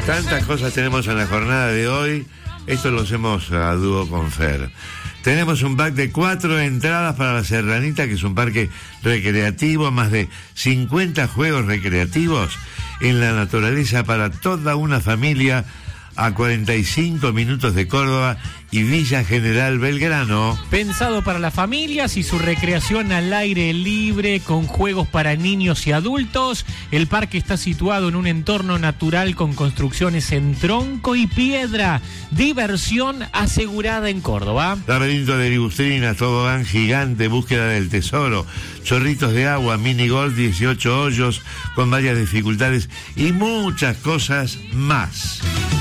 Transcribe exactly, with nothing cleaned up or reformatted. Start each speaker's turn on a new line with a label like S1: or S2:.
S1: Tantas cosas tenemos en la jornada de hoy. Esto lo hacemos a dúo con Fer. Tenemos un pack de cuatro entradas para la Serranita, que es un parque recreativo, más de cincuenta juegos recreativos en la naturaleza para toda una familia, a cuarenta y cinco minutos de Córdoba y Villa General Belgrano.
S2: Pensado para las familias y su recreación al aire libre con juegos para niños y adultos. El parque está situado en un entorno natural con construcciones en tronco y piedra. Diversión asegurada en Córdoba.
S1: Laberinto de ligustrinas, tobogán gigante, búsqueda del tesoro, chorritos de agua, mini golf, dieciocho hoyos con varias dificultades y muchas cosas más.